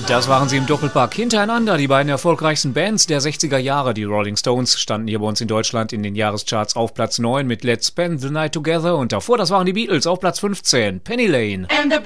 Das waren sie im Doppelpack hintereinander, die beiden erfolgreichsten Bands der 60er Jahre. Die Rolling Stones standen hier bei uns in Deutschland in den Jahrescharts auf Platz 9 mit Let's Spend the Night Together und davor, das waren die Beatles auf Platz 15, Penny Lane. And the